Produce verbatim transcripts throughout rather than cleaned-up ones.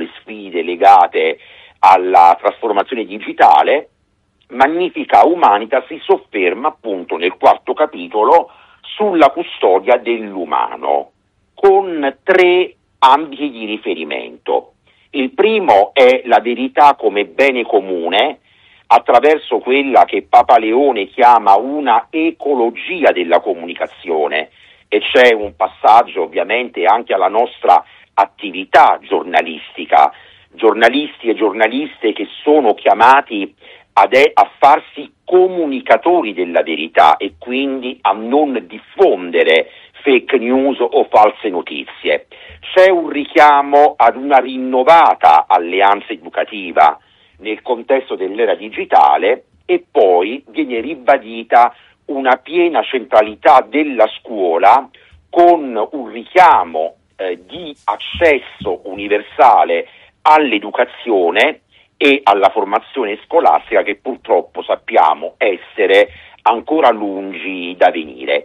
le sfide legate alla trasformazione digitale, Magnifica Humanitas si sofferma appunto nel quarto capitolo sulla custodia dell'umano, con tre ambiti di riferimento. Il primo è la verità come bene comune, attraverso quella che Papa Leone chiama una ecologia della comunicazione, e c'è un passaggio ovviamente anche alla nostra attività giornalistica, giornalisti e giornaliste che sono chiamati ad e- a farsi comunicatori della verità e quindi a non diffondere fake news o false notizie. C'è un richiamo ad una rinnovata alleanza educativa nel contesto dell'era digitale e poi viene ribadita una piena centralità della scuola con un richiamo eh, di accesso universale all'educazione e alla formazione scolastica che purtroppo sappiamo essere ancora lungi da venire.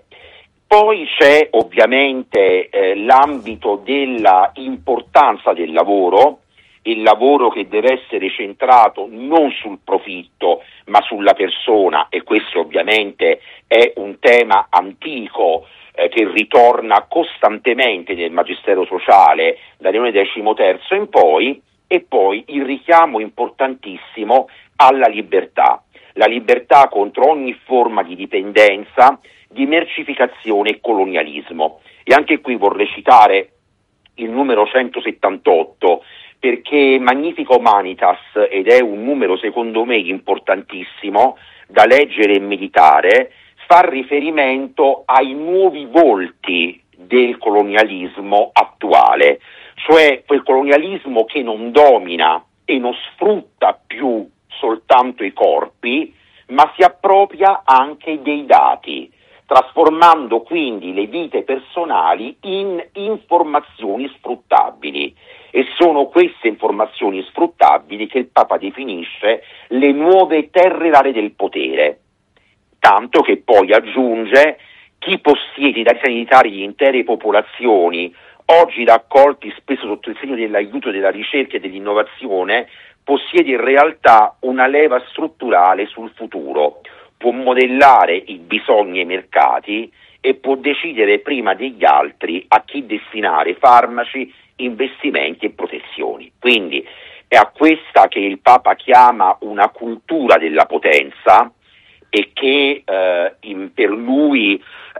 Poi c'è ovviamente eh, l'ambito della importanza del lavoro, il lavoro che deve essere centrato non sul profitto ma sulla persona, e questo ovviamente è un tema antico eh, che ritorna costantemente nel Magistero Sociale da Leone decimoterzo in poi, e poi il richiamo importantissimo alla libertà, la libertà contro ogni forma di dipendenza, di mercificazione e colonialismo. E anche qui vorrei citare il numero centosettantotto, perché Magnifica Humanitas, ed è un numero secondo me importantissimo da leggere e meditare, fa riferimento ai nuovi volti del colonialismo attuale, cioè quel colonialismo che non domina e non sfrutta più soltanto i corpi, ma si appropria anche dei dati, trasformando quindi le vite personali in informazioni sfruttabili. E sono queste informazioni sfruttabili che il Papa definisce le nuove terre rare del potere, tanto che poi aggiunge: chi possiede i dati sanitari di intere popolazioni, oggi raccolti spesso sotto il segno dell'aiuto della ricerca e dell'innovazione, possiede in realtà una leva strutturale sul futuro, può modellare i bisogni e i mercati e può decidere prima degli altri a chi destinare farmaci, investimenti e protezioni. Quindi è a questa che il Papa chiama una cultura della potenza e che eh, in, per lui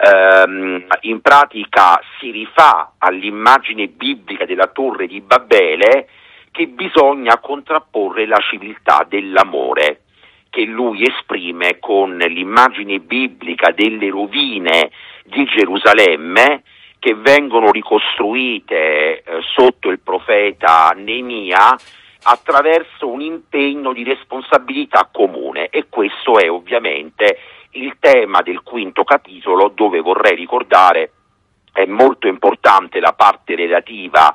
ehm, in pratica si rifà all'immagine biblica della Torre di Babele, che bisogna contrapporre la civiltà dell'amore, che lui esprime con l'immagine biblica delle rovine di Gerusalemme che vengono ricostruite eh, sotto il profeta Neemia attraverso un impegno di responsabilità comune, e questo è ovviamente il tema del quinto capitolo, dove vorrei ricordare è molto importante la parte relativa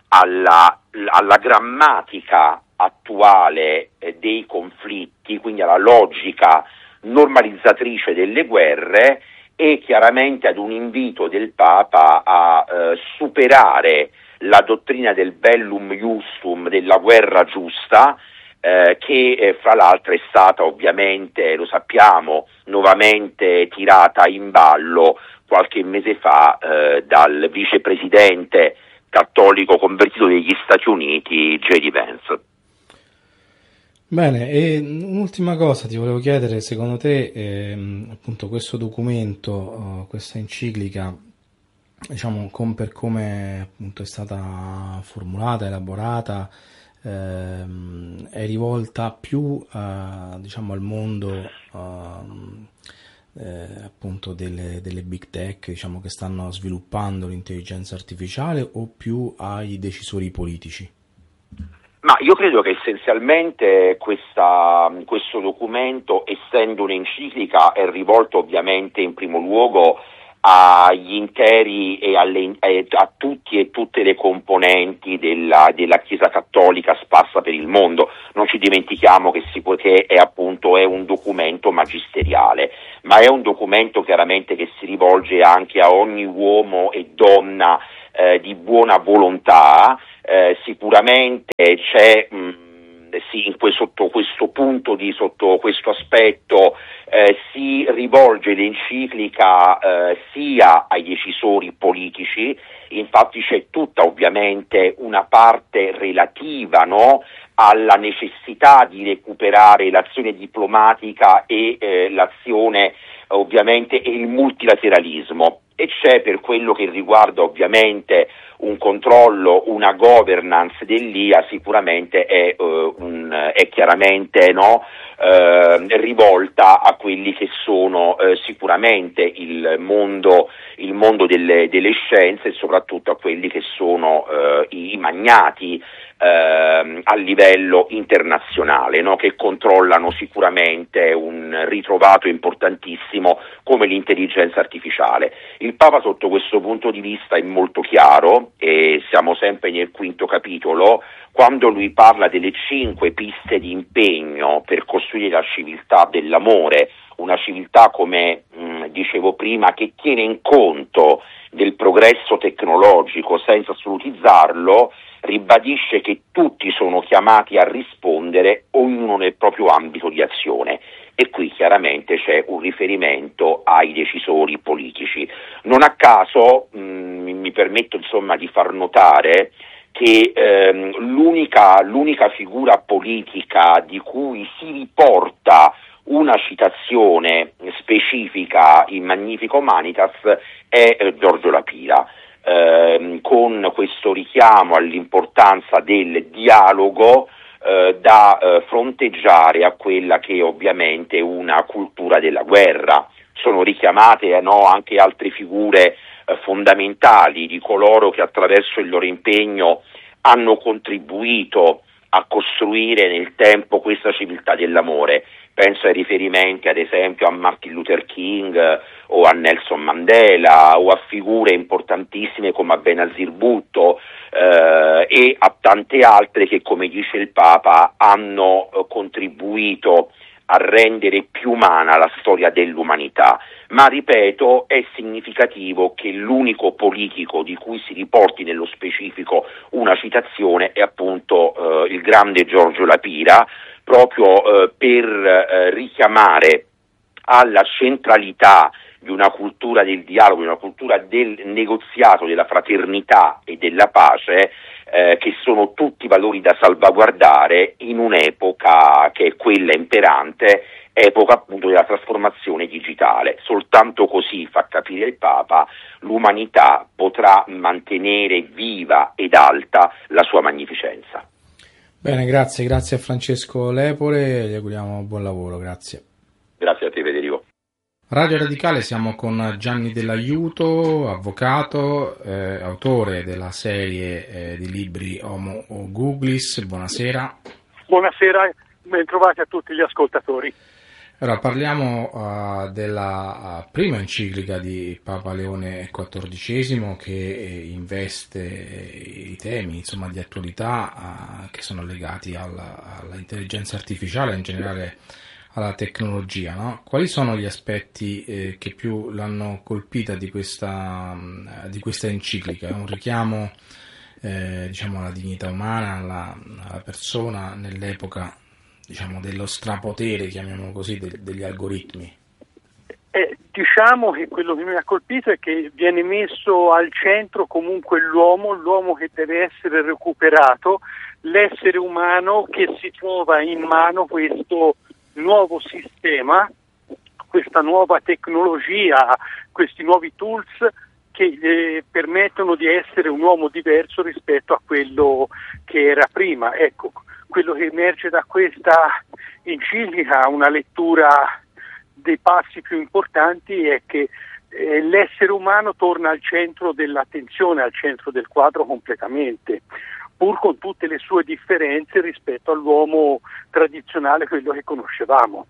alla, alla grammatica attuale eh, dei conflitti, quindi alla logica normalizzatrice delle guerre, e chiaramente ad un invito del Papa a eh, superare la dottrina del bellum iustum, della guerra giusta, eh, che eh, fra l'altro è stata ovviamente, lo sappiamo, nuovamente tirata in ballo qualche mese fa eh, dal vicepresidente cattolico convertito degli Stati Uniti, J D Vance. Bene, e un'ultima cosa ti volevo chiedere: secondo te ehm, appunto questo documento, uh, questa enciclica, diciamo com per come appunto è stata formulata, elaborata, ehm, è rivolta più a, diciamo, al mondo uh, eh, appunto delle, delle big tech, diciamo, che stanno sviluppando l'intelligenza artificiale, o più ai decisori politici? Ma io credo che essenzialmente questa, questo documento, essendo un'enciclica, è rivolto ovviamente in primo luogo agli interi e alle, a tutti e tutte le componenti della, della Chiesa Cattolica sparsa per il mondo. Non ci dimentichiamo che, si, che è appunto è un documento magisteriale, ma è un documento chiaramente che si rivolge anche a ogni uomo e donna eh, di buona volontà, eh, sicuramente c'è mh, sì, in que- sotto questo punto di sotto questo aspetto eh, si rivolge l'enciclica eh, sia ai decisori politici, infatti c'è tutta ovviamente una parte relativa, no, alla necessità di recuperare l'azione diplomatica e eh, l'azione ovviamente e il multilateralismo, e c'è, per quello che riguarda ovviamente un controllo, una governance dell'I A, sicuramente è, uh, un, è chiaramente no, uh, rivolta a quelli che sono uh, sicuramente il mondo, il mondo delle, delle scienze, e soprattutto a quelli che sono uh, i magnati Uh, a livello internazionale, no? Che controllano sicuramente un ritrovato importantissimo come l'intelligenza artificiale. Il Papa sotto questo punto di vista è molto chiaro, e siamo sempre nel quinto capitolo, quando lui parla delle cinque piste di impegno per costruire la civiltà dell'amore, una civiltà, come mh, dicevo prima, che tiene in conto del progresso tecnologico senza assolutizzarlo, ribadisce che tutti sono chiamati a rispondere, ognuno nel proprio ambito di azione, e qui chiaramente c'è un riferimento ai decisori politici. Non a caso mh, mi permetto insomma di far notare che ehm, l'unica, l'unica figura politica di cui si riporta una citazione specifica in Magnifica Humanitas è eh, Giorgio La Pira, eh, con questo richiamo all'importanza del dialogo eh, da eh, fronteggiare a quella che ovviamente è una cultura della guerra. Sono richiamate eh, no, anche altre figure eh, fondamentali di coloro che attraverso il loro impegno hanno contribuito a costruire nel tempo questa civiltà dell'amore. Penso ai riferimenti ad esempio a Martin Luther King eh, o a Nelson Mandela, o a figure importantissime come a Benazir Bhutto eh, e a tante altre che, come dice il Papa, hanno eh, contribuito a rendere più umana la storia dell'umanità. Ma ripeto, è significativo che l'unico politico di cui si riporti nello specifico una citazione è appunto eh, il grande Giorgio La Pira, proprio eh, per eh, richiamare alla centralità di una cultura del dialogo, di una cultura del negoziato, della fraternità e della pace, eh, che sono tutti valori da salvaguardare in un'epoca che è quella imperante, epoca appunto della trasformazione digitale. Soltanto così, fa capire il Papa, l'umanità potrà mantenere viva ed alta la sua magnificenza. Bene, grazie, grazie a Francesco Lepore, gli auguriamo buon lavoro, grazie. Grazie a te, Federico. Radio Radicale, siamo con Gianni Dell'Aiuto, avvocato, eh, autore della serie eh, di libri Homo Googlis. Buonasera. Buonasera, ben trovati a tutti gli ascoltatori. Allora, parliamo uh, della uh, prima enciclica di Papa Leone quattordicesimo, che eh, investe eh, i temi insomma, di attualità uh, che sono legati alla, all'intelligenza artificiale, in generale alla tecnologia, no? Quali sono gli aspetti eh, che più l'hanno colpita di questa, di questa enciclica? È un richiamo eh, diciamo alla dignità umana, alla, alla persona nell'epoca, diciamo, dello strapotere, chiamiamolo così, de, degli algoritmi. Eh, diciamo che quello che mi ha colpito è che viene messo al centro comunque l'uomo, l'uomo che deve essere recuperato, l'essere umano che si trova in mano questo nuovo sistema, questa nuova tecnologia, questi nuovi tools che eh, permettono di essere un uomo diverso rispetto a quello che era prima. Ecco, quello che emerge da questa enciclica, una lettura dei passi più importanti, è che eh, l'essere umano torna al centro dell'attenzione, al centro del quadro completamente, pur con tutte le sue differenze rispetto all'uomo tradizionale, quello che conoscevamo.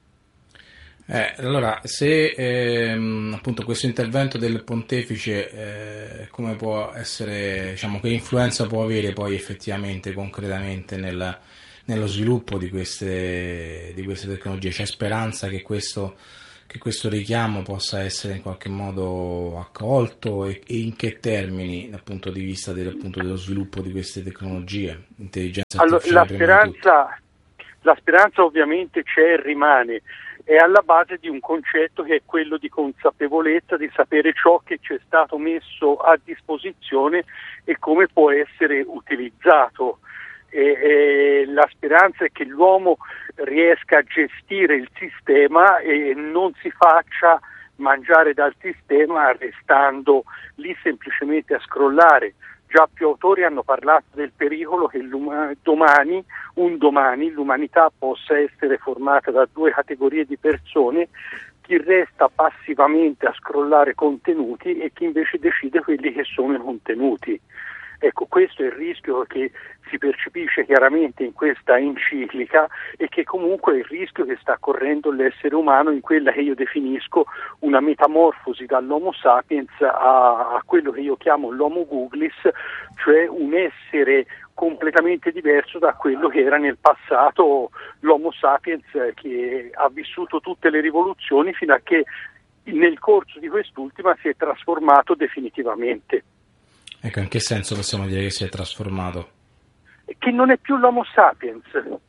Eh, allora, se ehm, appunto questo intervento del pontefice eh, come può essere, diciamo, che influenza può avere poi effettivamente, concretamente nel, nello sviluppo di queste, di queste tecnologie? C'è speranza che questo che questo richiamo possa essere in qualche modo accolto e, e in che termini dal punto di vista del, appunto, dello sviluppo di queste tecnologie, intelligenza artificiale? Allora, la speranza, la speranza ovviamente c'è e rimane, è alla base di un concetto che è quello di consapevolezza, di sapere ciò che ci è stato messo a disposizione e come può essere utilizzato. E, e la speranza è che l'uomo riesca a gestire il sistema e non si faccia mangiare dal sistema restando lì semplicemente a scrollare. Già più autori hanno parlato del pericolo che domani, un domani, l'umanità possa essere formata da due categorie di persone: chi resta passivamente a scrollare contenuti e chi invece decide quelli che sono i contenuti. Ecco, questo è il rischio che si percepisce chiaramente in questa enciclica e che comunque è il rischio che sta correndo l'essere umano in quella che io definisco una metamorfosi dall'Homo sapiens a, a quello che io chiamo l'Homo Googlis, cioè un essere completamente diverso da quello che era nel passato l'Homo sapiens, che ha vissuto tutte le rivoluzioni fino a che nel corso di quest'ultima si è trasformato definitivamente. Ecco, in che senso possiamo dire che si è trasformato? Che non è più l'Homo sapiens.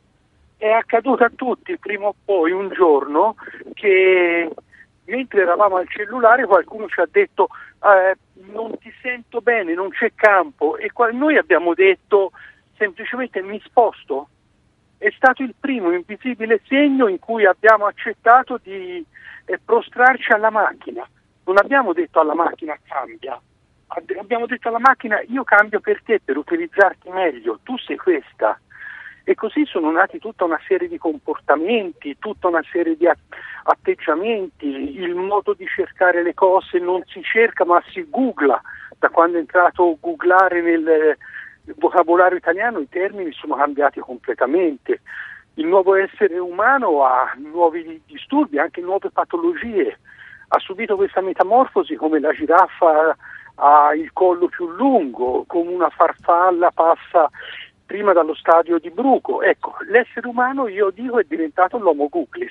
È accaduto a tutti prima o poi un giorno che mentre eravamo al cellulare qualcuno ci ha detto eh, non ti sento bene, non c'è campo, e qua noi abbiamo detto semplicemente mi sposto. È stato il primo invisibile segno in cui abbiamo accettato di eh, prostrarci alla macchina. Non abbiamo detto alla macchina cambia. Abbiamo detto alla macchina io cambio per te, per utilizzarti meglio, tu sei questa. E così sono nati tutta una serie di comportamenti, tutta una serie di atteggiamenti, il modo di cercare le cose non si cerca ma si googla. Da quando è entrato googlare nel vocabolario italiano i termini sono cambiati completamente. Il nuovo essere umano ha nuovi disturbi, anche nuove patologie. Ha subito questa metamorfosi come la giraffa ha il collo più lungo, come una farfalla passa prima dallo stadio di bruco. Ecco, l'essere umano, io dico, è diventato l'Homo Googlis.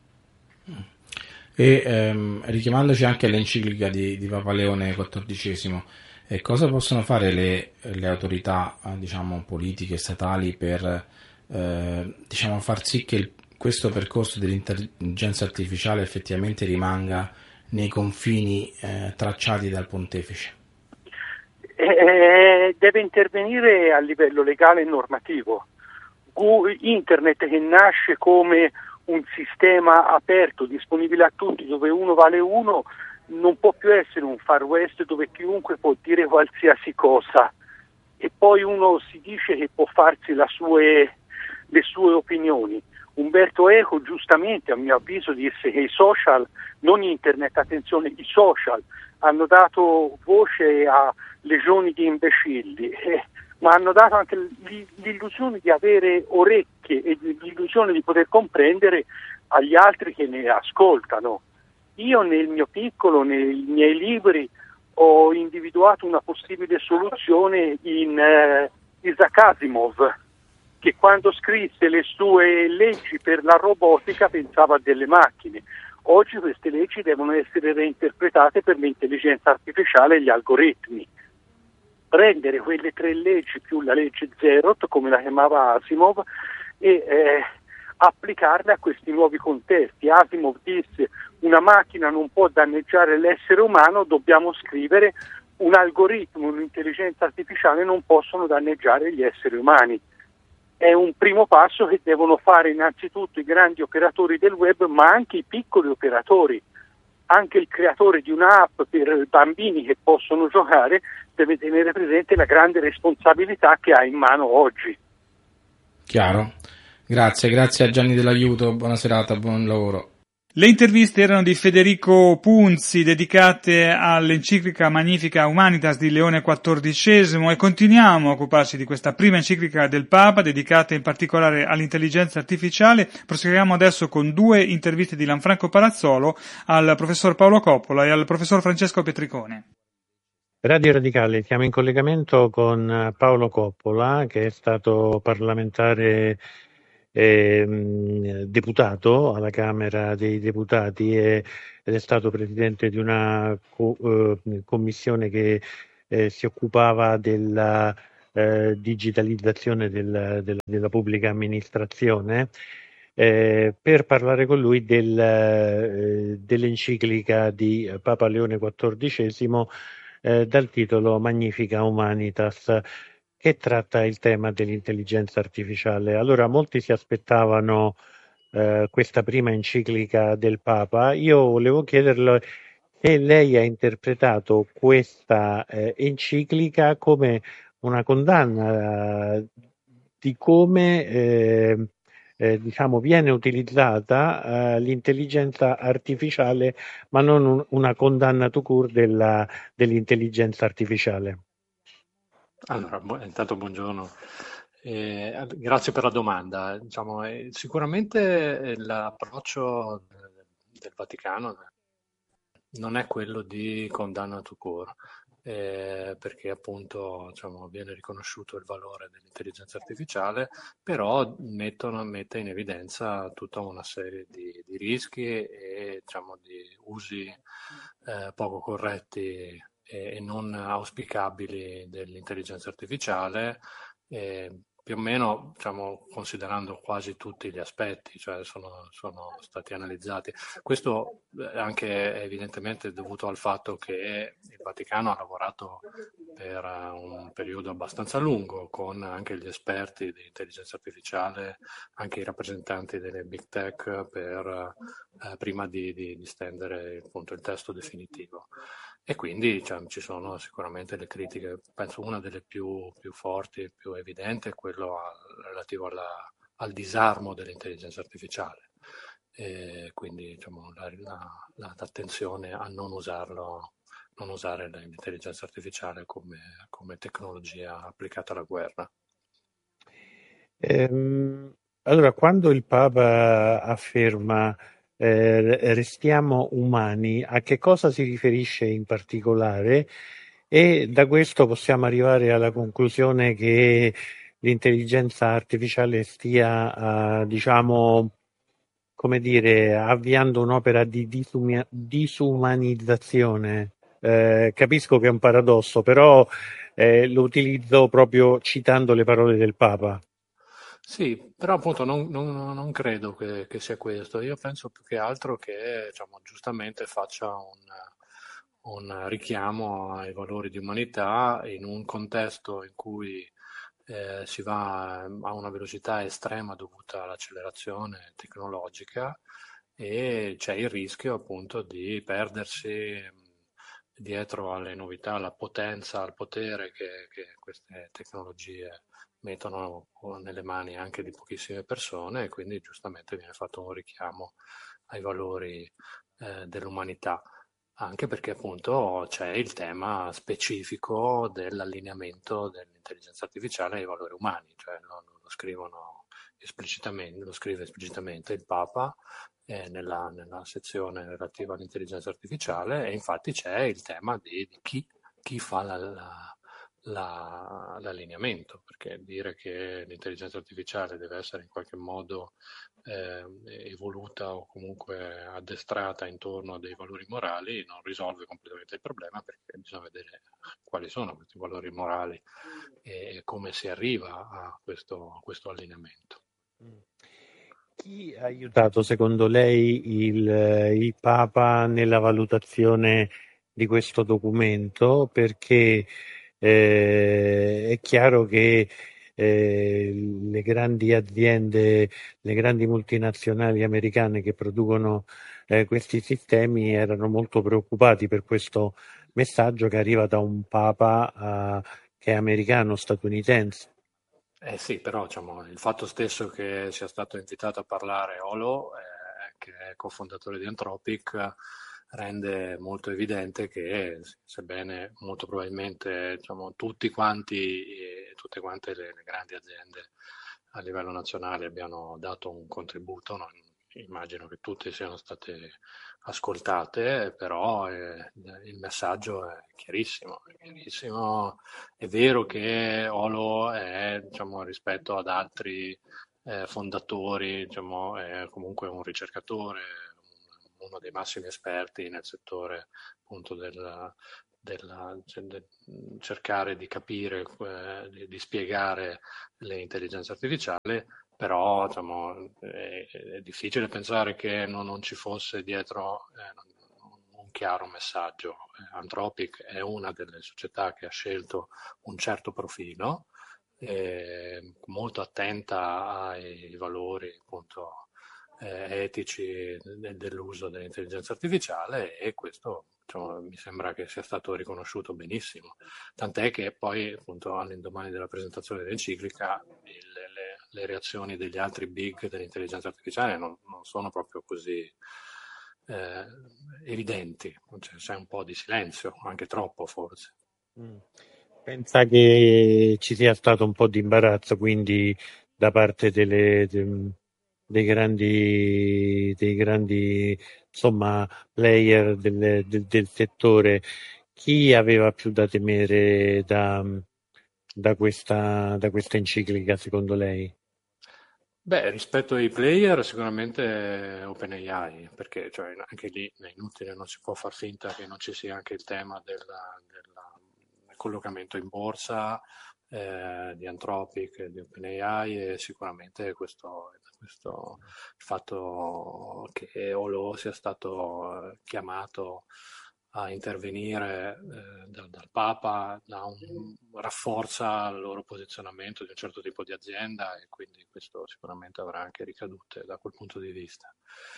E ehm, richiamandoci anche all'enciclica di, di Papa Leone quattordicesimo, eh, cosa possono fare le, le autorità, eh, diciamo, politiche, statali per eh, diciamo, far sì che il, questo percorso dell'intelligenza artificiale effettivamente rimanga nei confini eh, tracciati dal pontefice? Eh, deve intervenire a livello legale e normativo. Internet, che nasce come un sistema aperto, disponibile a tutti, dove uno vale uno, non può più essere un Far West dove chiunque può dire qualsiasi cosa e poi uno si dice che può farsi la sue, le sue opinioni. Umberto Eco giustamente, a mio avviso, disse che i social, non internet, attenzione, i social hanno dato voce a legioni di imbecilli, eh, ma hanno dato anche l'illusione di avere orecchie e l'illusione di poter comprendere agli altri che ne ascoltano. Io nel mio piccolo, nei miei libri, ho individuato una possibile soluzione in eh, Isaac Asimov, che quando scrisse le sue leggi per la robotica pensava a delle macchine. Oggi queste leggi devono essere reinterpretate per l'intelligenza artificiale e gli algoritmi. Prendere quelle tre leggi più la legge Zerot, come la chiamava Asimov, e eh, applicarle a questi nuovi contesti. Asimov disse: una macchina non può danneggiare l'essere umano, dobbiamo scrivere un algoritmo, un'intelligenza artificiale non possono danneggiare gli esseri umani. È un primo passo che devono fare innanzitutto i grandi operatori del web, ma anche i piccoli operatori. Anche il creatore di un'app per bambini che possono giocare deve tenere presente la grande responsabilità che ha in mano oggi. Chiaro. Grazie, grazie a Gianni dell'aiuto, buona serata, buon lavoro. Le interviste erano di Federico Punzi, dedicate all'enciclica Magnifica Humanitas di Leone quattordicesimo, e continuiamo a occuparci di questa prima enciclica del Papa, dedicata in particolare all'intelligenza artificiale. Proseguiamo adesso con due interviste di Lanfranco Palazzolo al professor Paolo Coppola e al professor Francesco Petricone. Radio Radicale, siamo in collegamento con Paolo Coppola, che è stato parlamentare ehm, deputato alla Camera dei Deputati e, ed è stato presidente di una co- eh, commissione che eh, si occupava della eh, digitalizzazione del- del- della pubblica amministrazione, eh, per parlare con lui del, eh, dell'enciclica di Papa Leone quattordicesimo, eh, dal titolo Magnifica Humanitas, che tratta il tema dell'intelligenza artificiale. Allora, molti si aspettavano eh, questa prima enciclica del Papa. Io volevo chiederle se lei ha interpretato questa eh, enciclica come una condanna eh, di come eh, eh, diciamo, viene utilizzata eh, l'intelligenza artificiale, ma non un- una condanna tout court della- dell'intelligenza artificiale. Allora, bu- intanto buongiorno. Eh, grazie per la domanda. Diciamo, eh, sicuramente eh, l'approccio del, del Vaticano non è quello di condanna tout court, eh, perché appunto diciamo, viene riconosciuto il valore dell'intelligenza artificiale, però mettono, mette in evidenza tutta una serie di, di rischi e diciamo, di usi eh, poco corretti e, e non auspicabili dell'intelligenza artificiale. eh, Più o meno, diciamo, considerando quasi tutti gli aspetti, cioè sono, sono stati analizzati. Questo eh, anche è evidentemente dovuto al fatto che il Vaticano ha lavorato per eh, un periodo abbastanza lungo con anche gli esperti di intelligenza artificiale, anche i rappresentanti delle big tech per, eh, prima di, di, di stendere appunto, il testo definitivo. E quindi cioè, ci sono sicuramente le critiche, penso una delle più, più forti e più evidenti è quello al- relativo alla- al disarmo dell'intelligenza artificiale. E quindi diciamo, la- la- la- l'attenzione a non usarlo, non usare l'intelligenza artificiale come, come tecnologia applicata alla guerra. Ehm, allora, quando il Papa afferma eh, restiamo umani, a che cosa si riferisce in particolare? E da questo possiamo arrivare alla conclusione che l'intelligenza artificiale stia, eh, diciamo, come dire, avviando un'opera di disumia- disumanizzazione. Eh, capisco che è un paradosso, però eh, lo utilizzo proprio citando le parole del Papa. Sì, però appunto non, non- non credo che, che sia questo. Io penso più che altro che diciamo, giustamente faccia un, un richiamo ai valori di umanità in un contesto in cui eh, si va a una velocità estrema dovuta all'accelerazione tecnologica e c'è il rischio appunto di perdersi mh, dietro alle novità, alla potenza, al potere che, che queste tecnologie mettono nelle mani anche di pochissime persone e quindi giustamente viene fatto un richiamo ai valori eh, dell'umanità, anche perché appunto c'è il tema specifico dell'allineamento dell'intelligenza artificiale ai valori umani, cioè lo, lo scrivono esplicitamente, lo scrive esplicitamente il Papa eh, nella, nella sezione relativa all'intelligenza artificiale e infatti c'è il tema di, di chi, chi fa la, la la- l'allineamento, perché dire che l'intelligenza artificiale deve essere in qualche modo eh, evoluta o comunque addestrata intorno a dei valori morali non risolve completamente il problema perché bisogna vedere quali sono questi valori morali e come si arriva a questo, a questo allineamento. Chi ha aiutato secondo lei il, il Papa nella valutazione di questo documento? Perché eh, è chiaro che eh, le grandi aziende, le grandi multinazionali americane che producono eh, questi sistemi erano molto preoccupati per questo messaggio che arriva da un Papa eh, che è americano, statunitense. Eh sì, però diciamo, il fatto stesso che sia stato invitato a parlare Olo, eh, che è cofondatore di Anthropic, rende molto evidente che, sebbene molto probabilmente diciamo, tutti quanti, eh, tutte quante le, le grandi aziende a livello nazionale abbiano dato un contributo, non- immagino che tutte siano state ascoltate, però eh, il messaggio è chiarissimo, è chiarissimo. È vero che Olo è, diciamo, rispetto ad altri eh, fondatori, diciamo, è comunque un ricercatore, un- uno dei massimi esperti nel settore appunto del, della, cioè, de- cercare di capire, eh, di, di spiegare le intelligenze artificiali, però diciamo, è, è difficile pensare che non, non ci fosse dietro eh, un chiaro messaggio. Eh, Anthropic è una delle società che ha scelto un certo profilo, eh, molto attenta ai valori appunto eh, etici de- dell'uso dell'intelligenza artificiale e questo diciamo, mi sembra che sia stato riconosciuto benissimo, tant'è che poi appunto all'indomani della presentazione dell'enciclica il- le, le reazioni degli altri big dell'intelligenza artificiale non, non sono proprio così eh, evidenti, cioè, c'è un po' di silenzio, anche troppo forse. Mm. Pensa che ci sia stato un po' di imbarazzo quindi da parte delle, de- dei grandi, dei grandi insomma, player del, del- del settore. Chi aveva più da temere da, da questa, da questa enciclica, secondo lei? Beh, rispetto ai player sicuramente OpenAI, perché cioè, anche lì è inutile, non si può far finta che non ci sia anche il tema della- della- del collocamento in borsa eh, di Anthropic, e di OpenAI e sicuramente questo, questo il fatto che Olo sia stato eh, chiamato a intervenire eh, dal, dal Papa da un- rafforza il loro posizionamento di un certo tipo di azienda e quindi questo sicuramente avrà anche ricadute da quel punto di vista.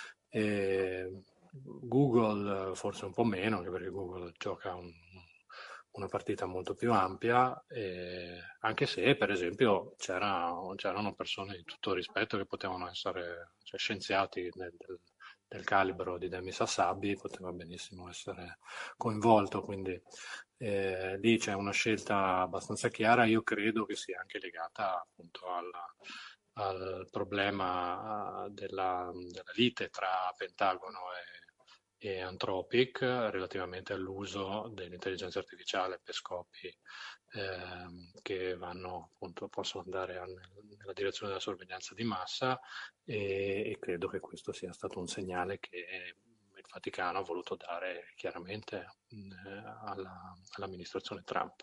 E Google eh, forse un po' meno, anche perché Google gioca un- una partita molto più ampia, e anche se per esempio c'era- c'erano persone di tutto rispetto che potevano essere, cioè scienziati nel- del, del calibro di Demis Hassabis, poteva benissimo essere coinvolto, quindi eh, lì c'è una scelta abbastanza chiara, io credo che sia anche legata appunto alla- al problema eh, della, della lite tra Pentagono e, e Anthropic relativamente all'uso dell'intelligenza artificiale per scopi ehm, che vanno appunto, possono andare a- nella direzione della sorveglianza di massa e, e credo che questo sia stato un segnale che il Vaticano ha voluto dare chiaramente mh, alla- all'amministrazione Trump.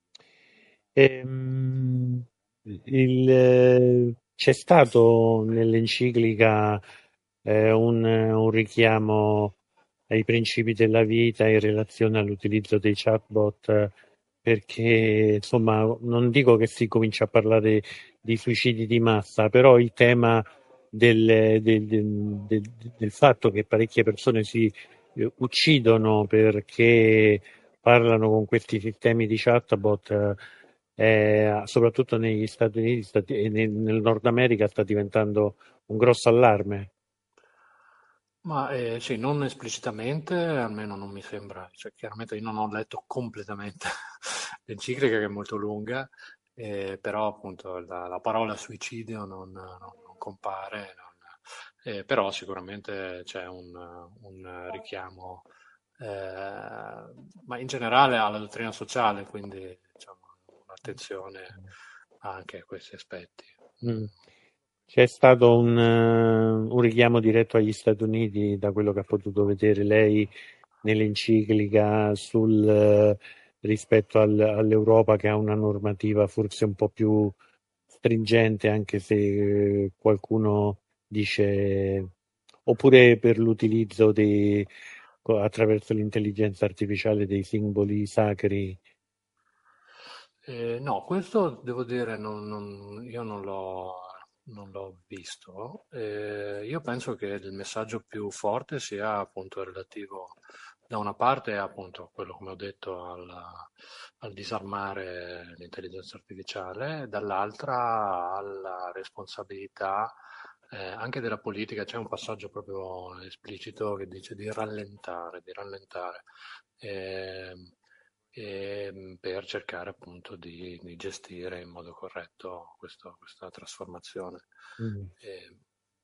Ehm, il, eh, c'è stato nell'enciclica eh, un, un richiamo ai principi della vita in relazione all'utilizzo dei chatbot, eh, perché insomma non dico che si comincia a parlare di suicidi di massa, però il tema del, del- del- del- del fatto che parecchie persone si eh, uccidono perché parlano con questi sistemi di chatbot, eh, soprattutto negli Stati Uniti sta- e nel, nel Nord America sta diventando un grosso allarme. Ma eh, sì, non esplicitamente, almeno non mi sembra, cioè, chiaramente io non ho letto completamente l'enciclica che è molto lunga, eh, però appunto la, la parola suicidio non, non- non compare, non- eh, però sicuramente c'è un, un richiamo, eh, ma in generale alla dottrina sociale, quindi diciamo, un'attenzione anche a questi aspetti. Mm. C'è stato un, eh, un richiamo diretto agli Stati Uniti, da quello che ha potuto vedere lei nell'enciclica, sul, eh, rispetto al- all'Europa che ha una normativa forse un po' più stringente, anche se eh, qualcuno dice, oppure per l'utilizzo dei, co- attraverso l'intelligenza artificiale dei simboli sacri. Eh, no, questo devo dire, non- non- io non l'ho non l'ho visto. Eh, io penso che il messaggio più forte sia appunto relativo da una parte appunto a quello, come ho detto, al, al disarmare l'intelligenza artificiale, dall'altra alla responsabilità eh, anche della politica. C'è un passaggio proprio esplicito che dice di rallentare, di rallentare. Ehm, ehm, per cercare appunto di, di gestire in modo corretto questo- questa trasformazione. Mm. E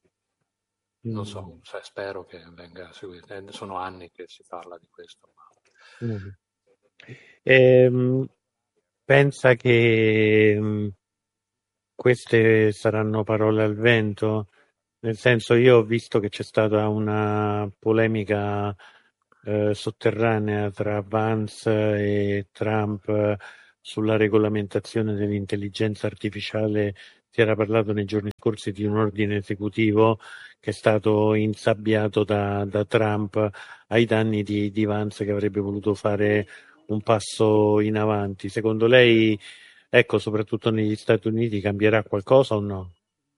non Mm. so, se- spero che venga seguito. Eh, sono anni che si parla di questo, ma Mm. Ehm, pensa che mm, queste saranno parole al vento? Nel senso, io ho visto che c'è stata una polemica eh, sotterranea tra Vance e Trump eh, sulla regolamentazione dell'intelligenza artificiale. Si era parlato nei giorni scorsi di un ordine esecutivo che è stato insabbiato da, da Trump ai danni di, di Vance, che avrebbe voluto fare un passo in avanti. Secondo lei, ecco, soprattutto negli Stati Uniti, cambierà qualcosa o no?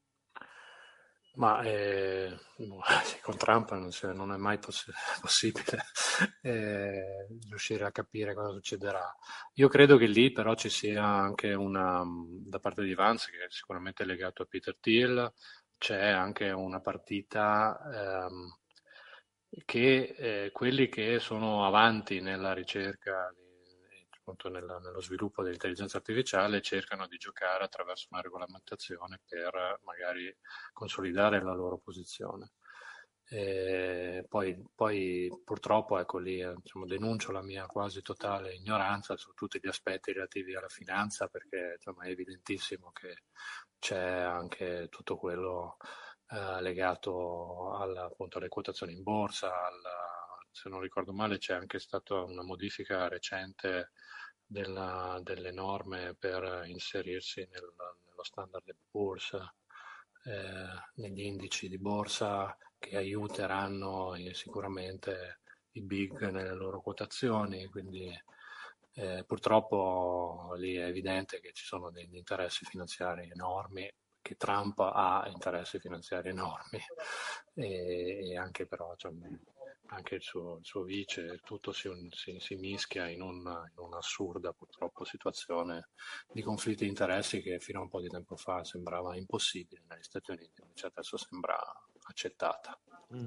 Ma eh, sì, con Trump non, si- non è mai poss- possibile eh, riuscire a capire cosa succederà. Io credo che lì però ci sia anche una, da parte di Vance, che è sicuramente legato a Peter Thiel, c'è anche una partita ehm, che eh, quelli che sono avanti nella ricerca, di- appunto nella- nello sviluppo dell'intelligenza artificiale, cercano di giocare attraverso una regolamentazione per eh, magari consolidare la loro posizione. E poi, poi purtroppo ecco lì eh, diciamo, denuncio la mia quasi totale ignoranza su tutti gli aspetti relativi alla finanza, perché insomma, è evidentissimo che c'è anche tutto quello eh, legato alla, appunto, alle quotazioni in borsa, alla- se non ricordo male c'è anche stata una modifica recente della- delle norme per inserirsi nel- nello standard and Poor's, eh, negli indici di borsa che aiuteranno eh, sicuramente i big nelle loro quotazioni, quindi eh, purtroppo lì è evidente che ci sono degli interessi finanziari enormi, che Trump ha interessi finanziari enormi e, e anche però cioè, anche il suo, il suo vice, tutto si, si- si mischia in, una- in un'assurda purtroppo situazione di conflitti di interessi che fino a un po' di tempo fa sembrava impossibile negli Stati Uniti, invece adesso sembra accettata. Mm.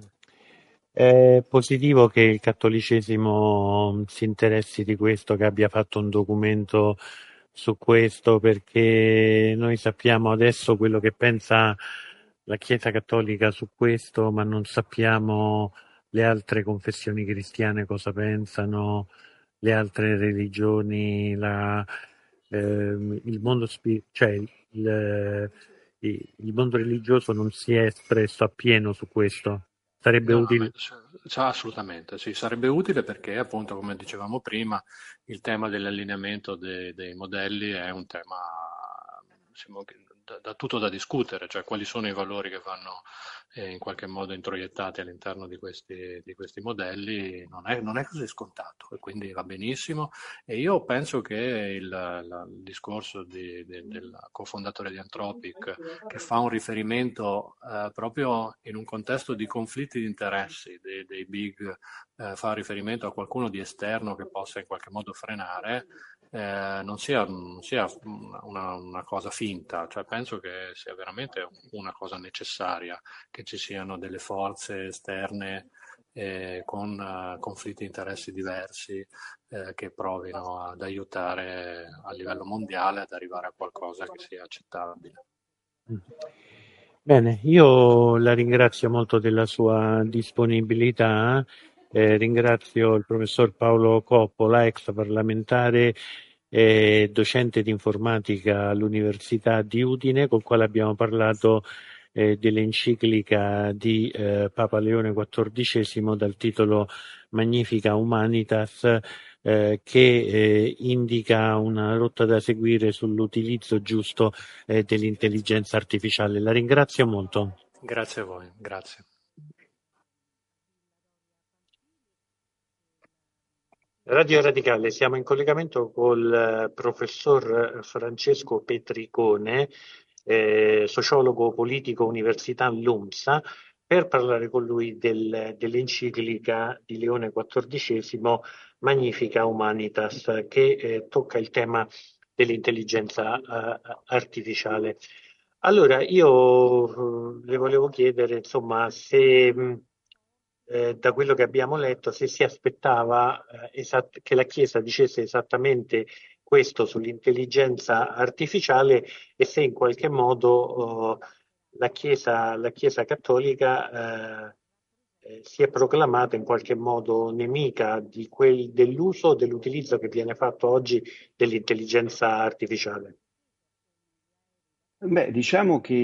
È positivo che il cattolicesimo si interessi di questo, che abbia fatto un documento su questo, perché noi sappiamo adesso quello che pensa la Chiesa Cattolica su questo, ma non sappiamo le altre confessioni cristiane cosa pensano, le altre religioni, la, ehm, il mondo spi- cioè il, il mondo religioso non si è espresso appieno su questo. Sarebbe No, no, ma- utile. s- assolutamente, sì, sarebbe utile perché appunto, come dicevamo prima, il tema dell'allineamento dei, dei modelli è un tema diciamo, che da, da tutto da discutere, cioè quali sono i valori che vanno eh, in qualche modo introiettati all'interno di questi, di questi modelli, non è, non è così scontato e quindi va benissimo. E io penso che il, la- il discorso di- di- del cofondatore di Anthropic, che fa un riferimento eh, proprio in un contesto di conflitti di interessi dei, dei big, eh, fa riferimento a qualcuno di esterno che possa in qualche modo frenare, eh, non sia, non sia una, una cosa finta, cioè penso che sia veramente una cosa necessaria che ci siano delle forze esterne eh, con eh, conflitti di interessi diversi eh, che provino ad aiutare a livello mondiale ad arrivare a qualcosa che sia accettabile. Bene, io la ringrazio molto della sua disponibilità, eh, ringrazio il professor Paolo Coppola, ex parlamentare e docente di informatica all'Università di Udine, col quale abbiamo parlato eh, dell'enciclica di eh, Papa Leone quattordicesimo dal titolo Magnifica Humanitas, eh, che eh, indica una rotta da seguire sull'utilizzo giusto eh, dell'intelligenza artificiale. La ringrazio molto. Grazie a voi, grazie. Radio Radicale, siamo in collegamento col eh, professor Francesco Petricone, eh, sociologo politico Università LUMSA, per parlare con lui del- dell'enciclica di Leone quattordicesimo Magnifica Humanitas, che eh, tocca il tema dell'intelligenza eh, artificiale. Allora, io eh, le volevo chiedere, insomma, se mh, eh, da quello che abbiamo letto, se si aspettava eh, esatt- che la Chiesa dicesse esattamente questo sull'intelligenza artificiale e se in qualche modo oh, la Chiesa, la Chiesa cattolica eh, eh, si è proclamata in qualche modo nemica di quel, dell'uso o dell'utilizzo che viene fatto oggi dell'intelligenza artificiale. Beh, diciamo che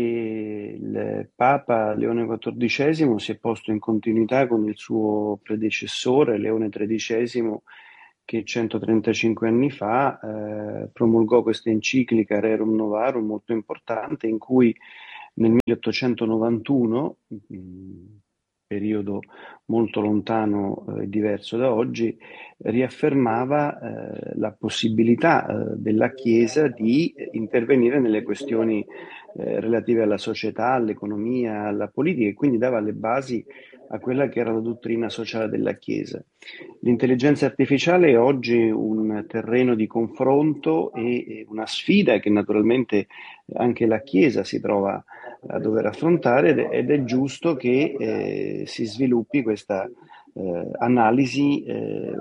il Papa Leone quattordicesimo si è posto in continuità con il suo predecessore Leone tredicesimo, che centotrentacinque anni fa eh, promulgò questa enciclica Rerum Novarum molto importante, in cui nel milleottocentonovantuno, mh, periodo molto lontano e eh, diverso da oggi, riaffermava eh, la possibilità eh, della Chiesa di intervenire nelle questioni eh, relative alla società, all'economia, alla politica, e quindi dava le basi a quella che era la dottrina sociale della Chiesa. L'intelligenza artificiale è oggi un terreno di confronto e una sfida che naturalmente anche la Chiesa si trova a dover affrontare, ed è, ed è giusto che eh, si sviluppi questa eh, analisi eh,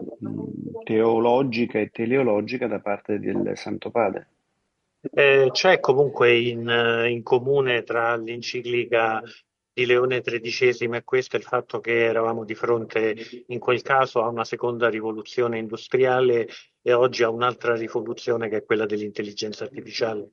teologica e teleologica da parte del Santo Padre. Eh, c'è comunque in, eh, in comune tra l'enciclica di Leone tredicesimo e questo il fatto che eravamo di fronte in quel caso a una seconda rivoluzione industriale e oggi a un'altra rivoluzione che è quella dell'intelligenza artificiale.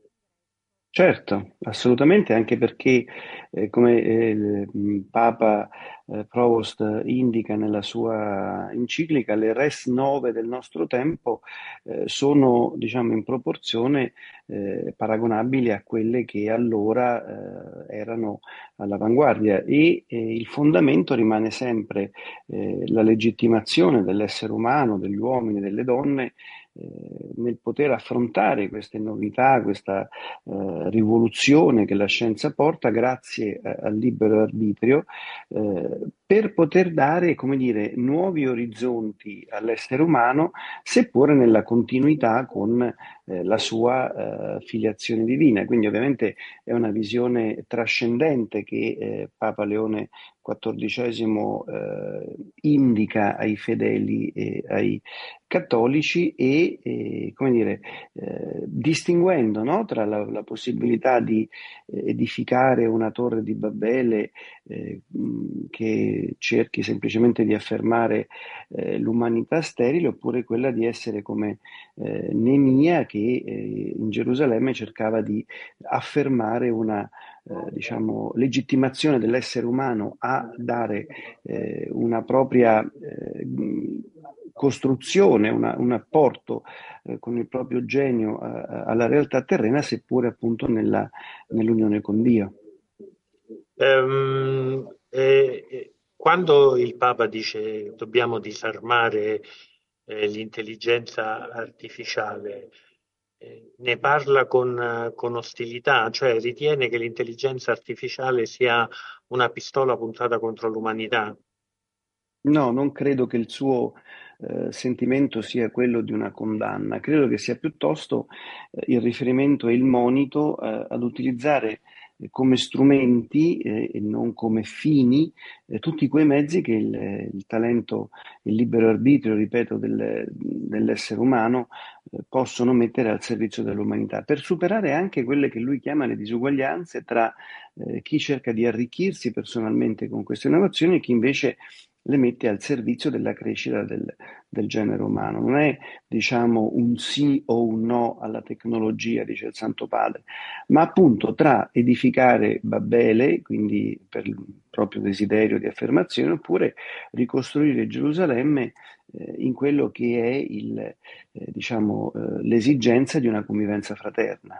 Certo, assolutamente, anche perché, eh, come eh, il mm, Papa eh, Provost indica nella sua enciclica, le res nove del nostro tempo eh, sono, diciamo, in proporzione eh, paragonabili a quelle che allora eh, erano all'avanguardia, e eh, il fondamento rimane sempre eh, la legittimazione dell'essere umano, degli uomini, delle donne, eh, nel poter affrontare queste novità, questa eh, rivoluzione che la scienza porta grazie eh, al libero arbitrio, eh, per poter dare, come dire, nuovi orizzonti all'essere umano, seppure nella continuità con eh, la sua eh, filiazione divina. Quindi ovviamente è una visione trascendente che eh, Papa Leone quattordicesimo eh, indica ai fedeli e ai cattolici, e eh, come dire, eh, distinguendo, no, tra la, la possibilità di eh, edificare una torre di Babele eh, mh, che cerchi semplicemente di affermare eh, l'umanità sterile, oppure quella di essere come eh, Nemia, che eh, in Gerusalemme cercava di affermare una eh, diciamo, legittimazione dell'essere umano a dare eh, una propria eh, costruzione, una, un apporto eh, con il proprio genio eh, alla realtà terrena, seppure appunto nella, nell'unione con Dio. Ehm, eh, eh, quando il Papa dice dobbiamo disarmare eh, l'intelligenza artificiale, eh, ne parla con, eh, con ostilità, cioè ritiene che l'intelligenza artificiale sia una pistola puntata contro l'umanità. No, non credo che il suo eh, sentimento sia quello di una condanna, credo che sia piuttosto eh, il riferimento e il monito eh, ad utilizzare eh, come strumenti eh, e non come fini eh, tutti quei mezzi che il, il talento, il libero arbitrio, ripeto, del- dell'essere umano eh, possono mettere al servizio dell'umanità, per superare anche quelle che lui chiama le disuguaglianze tra eh, chi cerca di arricchirsi personalmente con queste innovazioni e chi invece le mette al servizio della crescita del, del genere umano. Non è, diciamo, un sì o un no alla tecnologia, dice il Santo Padre, ma appunto tra edificare Babele, quindi per il proprio desiderio di affermazione, oppure ricostruire Gerusalemme eh, in quello che è il, eh, diciamo, eh, l'esigenza di una convivenza fraterna.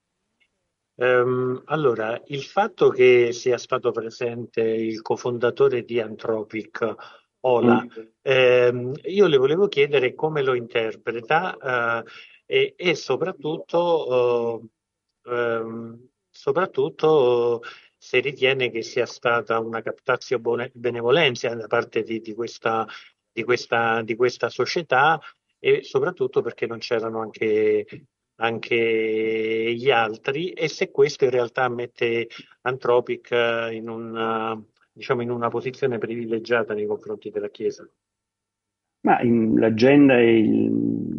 Ehm, allora, il fatto che sia stato presente il cofondatore di Anthropic, Ola, Mm. ehm, io le volevo chiedere come lo interpreta, eh, e, e soprattutto, eh, ehm, soprattutto se ritiene che sia stata una captatio bone- benevolenza da parte di, di questa, di questa, di questa società, e soprattutto perché non c'erano anche anche gli altri, e se questo in realtà mette Anthropic eh, in una, diciamo, in una posizione privilegiata nei confronti della Chiesa. Ma in- l'agenda e il-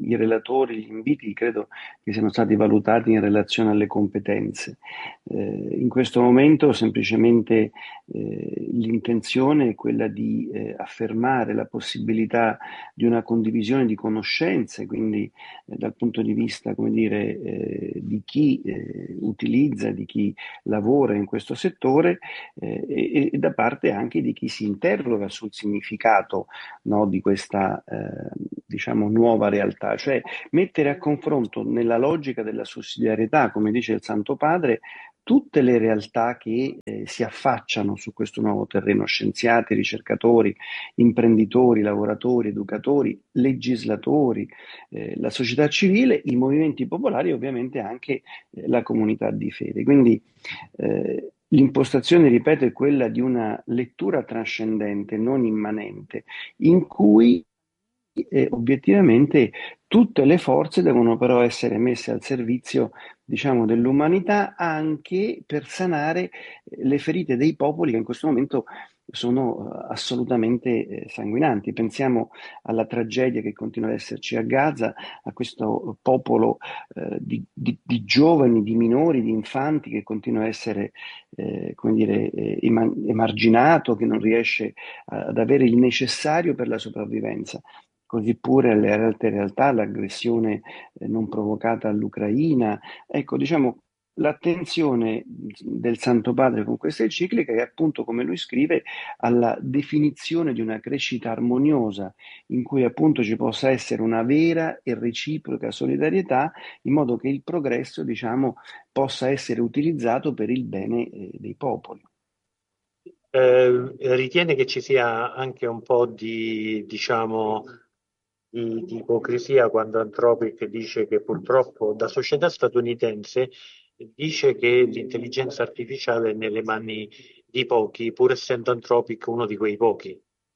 i relatori, gli inviti credo che siano stati valutati in relazione alle competenze. Eh, in questo momento semplicemente eh, l'intenzione è quella di eh, affermare la possibilità di una condivisione di conoscenze, quindi eh, dal punto di vista, come dire, eh, di chi eh, utilizza, di chi lavora in questo settore eh, e, e da parte anche di chi si interroga sul significato, no, di questa eh, diciamo nuova realtà, cioè mettere a confronto nella logica della sussidiarietà, come dice il Santo Padre, tutte le realtà che eh, si affacciano su questo nuovo terreno: scienziati, ricercatori, imprenditori, lavoratori, educatori, legislatori, eh, la società civile, i movimenti popolari e ovviamente anche eh, la comunità di fede. Quindi eh, l'impostazione, ripeto, è quella di una lettura trascendente, non immanente, in cui eh, obiettivamente tutte le forze devono però essere messe al servizio, diciamo, dell'umanità, anche per sanare le ferite dei popoli che in questo momento sono assolutamente eh, sanguinanti. Pensiamo alla tragedia che continua ad esserci a Gaza, a questo popolo eh, di, di, di giovani, di minori, di infanti che continua a essere eh, come dire, eh, emarginato, che non riesce ad avere il necessario per la sopravvivenza. Così pure alle altre realtà, l'aggressione eh, non provocata all'Ucraina. Ecco, diciamo, l'attenzione del Santo Padre con questa enciclica è appunto, come lui scrive, alla definizione di una crescita armoniosa in cui appunto ci possa essere una vera e reciproca solidarietà, in modo che il progresso, diciamo, possa essere utilizzato per il bene eh, dei popoli. Eh, ritiene che ci sia anche un po' di, diciamo, di, di ipocrisia quando Anthropic dice che purtroppo da società statunitense dice che l'intelligenza artificiale è nelle mani di pochi, pur essendo Anthropic uno di quei pochi?